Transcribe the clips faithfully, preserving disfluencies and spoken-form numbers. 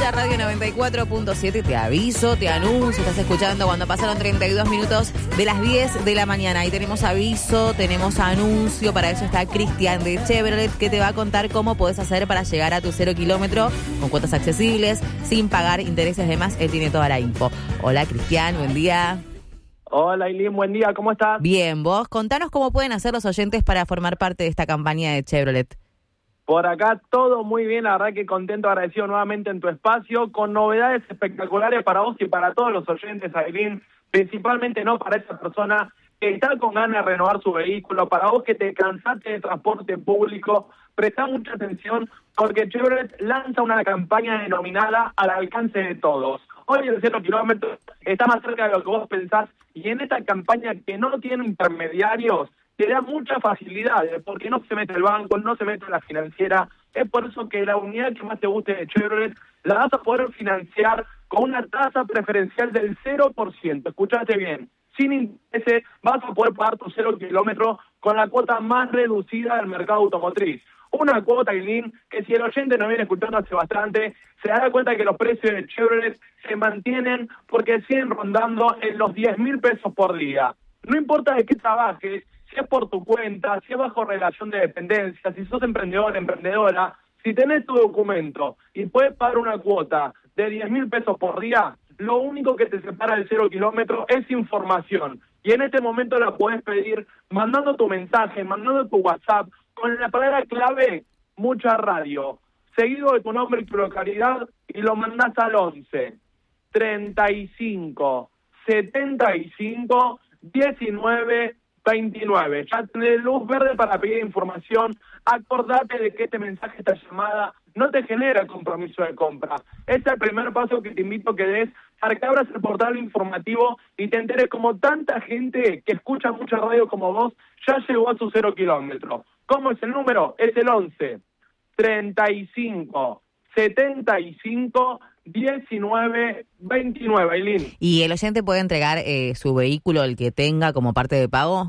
la radio noventa y cuatro punto siete. Te aviso, te anuncio, estás escuchando cuando pasaron treinta y dos minutos de las diez de la mañana. Ahí tenemos aviso, tenemos anuncio, para eso está Cristian de Chevrolet, que te va a contar cómo podés hacer para llegar a tu cero kilómetro con cuotas accesibles, sin pagar intereses de más. Él tiene toda la info. Hola Cristian, buen día. Hola Eileen, buen día, ¿cómo estás? Bien, vos, contanos cómo pueden hacer los oyentes para formar parte de esta campaña de Chevrolet. Por acá todo muy bien, la verdad que contento, agradecido nuevamente en tu espacio, con novedades espectaculares para vos y para todos los oyentes, Eileen, principalmente no para esa persona que está con ganas de renovar su vehículo, para vos que te cansaste de transporte público, presta mucha atención porque Chevrolet lanza una campaña denominada Al alcance de todos. Hoy el cero kilómetros está más cerca de lo que vos pensás y en esta campaña que no tiene intermediarios te da muchas facilidades porque no se mete el banco, no se mete la financiera. Es por eso que la unidad que más te guste de Chevrolet la vas a poder financiar con una tasa preferencial del cero por ciento. Escuchaste bien, sin intereses vas a poder pagar tu cero kilómetro con la cuota más reducida del mercado automotriz. Una cuota, Eileen, que si el oyente nos viene escuchando hace bastante, se dará cuenta que los precios de Chevrolet se mantienen porque siguen rondando en los diez mil pesos por día. No importa de qué trabajes, si es por tu cuenta, si es bajo relación de dependencia, si sos emprendedor, emprendedora, si tenés tu documento y puedes pagar una cuota de diez mil pesos por día, lo único que te separa del cero kilómetro es información. Y en este momento la podés pedir mandando tu mensaje, mandando tu WhatsApp, con la palabra clave, mucha radio, seguido de tu nombre y tu localidad, y lo mandás al once, treinta y cinco, setenta y cinco, diecinueve, veintinueve. Ya tenés luz verde para pedir información. Acordate de que este mensaje, esta llamada, no te genera compromiso de compra. Este es el primer paso que te invito a que des para que abras el portal informativo y te enteres como tanta gente que escucha mucha radio como vos ya llegó a su cero kilómetro. ¿Cómo es el número? Es el once, treinta y cinco, setenta y cinco, diecinueve, veintinueve, Eileen. ¿Y el oyente puede entregar eh, su vehículo, el que tenga, como parte de pago?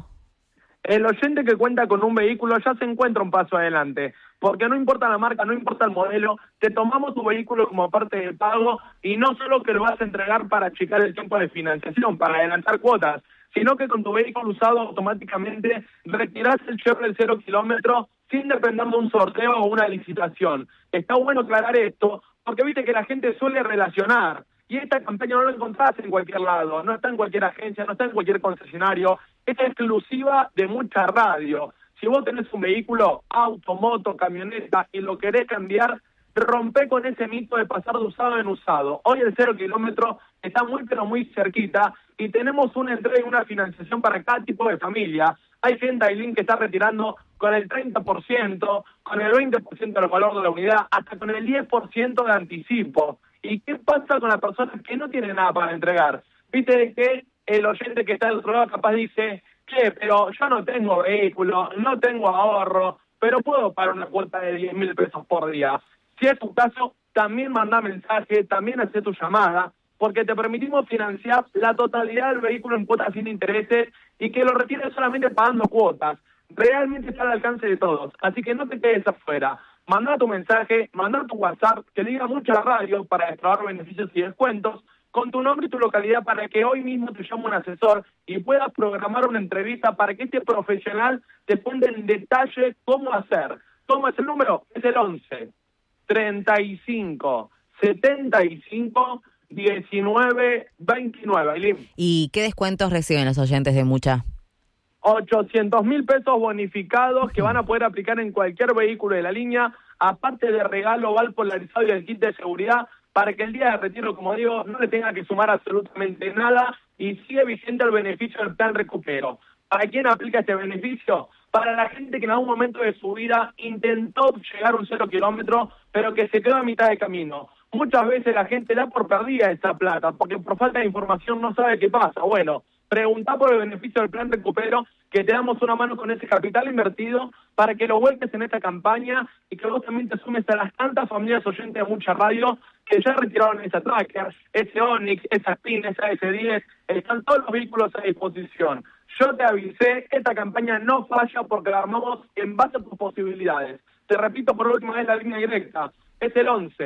El oyente que cuenta con un vehículo ya se encuentra un paso adelante, porque no importa la marca, no importa el modelo, te tomamos tu vehículo como parte del pago y no solo que lo vas a entregar para achicar el tiempo de financiación, para adelantar cuotas, sino que con tu vehículo usado automáticamente retirás el Chevrolet cero kilómetro sin depender de un sorteo o una licitación. Está bueno aclarar esto, porque viste que la gente suele relacionar, y esta campaña no la encontrás en cualquier lado, no está en cualquier agencia, no está en cualquier concesionario, es exclusiva de mucha radio. Si vos tenés un vehículo, auto, moto, camioneta, y lo querés cambiar, rompe con ese mito de pasar de usado en usado. Hoy el cero kilómetro está muy pero muy cerquita y tenemos una entrega y una financiación para cada tipo de familia. Hay gente, Eileen, que está retirando con el treinta por ciento, con el veinte por ciento del valor de la unidad, hasta con el diez por ciento de anticipo. ¿Y qué pasa con las personas que no tienen nada para entregar? Viste que el oyente que está del otro lado capaz dice, che, pero yo no tengo vehículo, no tengo ahorro, pero puedo pagar una cuota de diez mil pesos por día. Si es tu caso, también manda mensaje, también hace tu llamada, porque te permitimos financiar la totalidad del vehículo en cuotas sin intereses y que lo retires solamente pagando cuotas. Realmente está al alcance de todos, así que no te quedes afuera. Manda tu mensaje, manda tu WhatsApp, que diga mucha radio para extraer beneficios y descuentos, con tu nombre y tu localidad para que hoy mismo te llame un asesor y puedas programar una entrevista para que este profesional te cuente en detalle cómo hacer. ¿Cómo es el número? Es el once, treinta y cinco, setenta y cinco, diecinueve, veintinueve. Eileen. ¿Y qué descuentos reciben los oyentes de Mucha? ochocientos mil pesos bonificados que van a poder aplicar en cualquier vehículo de la línea, aparte de regalo oval polarizado y el kit de seguridad, para que el día de retiro, como digo, no le tenga que sumar absolutamente nada y sigue vigente el beneficio del plan recupero. ¿Para quién aplica este beneficio? Para la gente que en algún momento de su vida intentó llegar a un cero kilómetro, pero que se quedó a mitad de camino. Muchas veces la gente da por perdida esa plata, porque por falta de información no sabe qué pasa. Bueno, preguntá por el beneficio del plan recupero, que te damos una mano con ese capital invertido para que lo vuelques en esta campaña y que vos también te sumes a las tantas familias oyentes de Mucha Radio que ya retiraron esa Tracker, ese Onix, esa Spin, esa ese diez, están todos los vehículos a disposición. Yo te avisé, esta campaña no falla porque la armamos en base a tus posibilidades. Te repito por última vez la línea directa, es el once,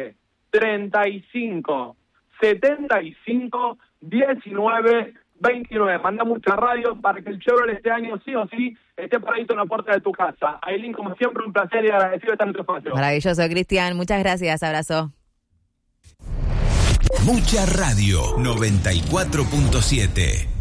treinta y cinco, setenta y cinco, diecinueve, veintinueve. Manda mucha radio para que el Chevrolet este año sí o sí esté paradito en la puerta de tu casa. Ailín, como siempre, un placer y agradecido de estar en tu espacio. Maravilloso, Cristian. Muchas gracias. Abrazo. Mucha radio, noventa y cuatro punto siete.